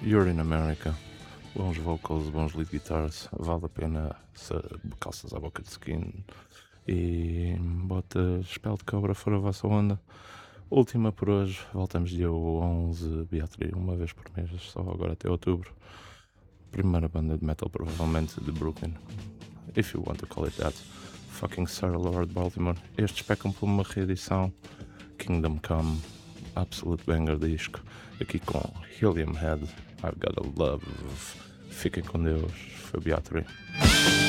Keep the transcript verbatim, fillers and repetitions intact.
You're in America. Bons vocals, bons lead guitars, vale a pena se calças à boca de skin e botas pele de cobra for a vossa onda. Última por hoje, voltamos dia onze, Beatriz, uma vez por mês, só agora até outubro. Primeira banda de metal provavelmente de Brooklyn, if you want to call it that. Fucking Sarah Lord Baltimore. Estes pecam por uma reedição, Kingdom Come, absolute banger disco, aqui com Helium Head, I've Got a Love. Fiquem com Deus, foi Beatriz.